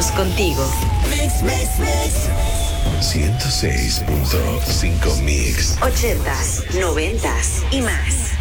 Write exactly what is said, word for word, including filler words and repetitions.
años contigo. Mix, mix, mix. ciento seis punto cinco Mix. Ochentas, noventas y más.